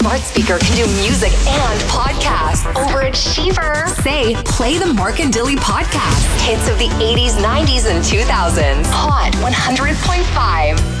Smart speaker can do music and podcasts over at Sheever. Say, play the Mark and Dilly podcast. Hits of the 80s, 90s, and 2000s. Hot 100.5.